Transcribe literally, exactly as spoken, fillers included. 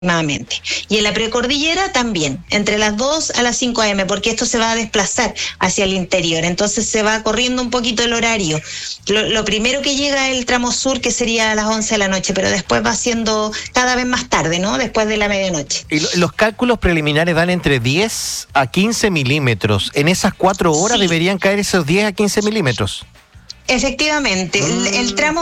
aproximadamente. Y en la precordillera también, entre las dos a las cinco a eme, porque esto se va a desplazar hacia el interior, entonces se va corriendo un poquito el horario. Lo, lo primero que llega es el tramo sur, que sería a las once de la noche, pero después va siendo cada vez más tarde, ¿no? Después de la medianoche. Y lo, los cálculos preliminares dan entre diez a quince milímetros. En esas cuatro horas Sí. deberían caer esos diez a quince milímetros. Efectivamente, mm. el, el tramo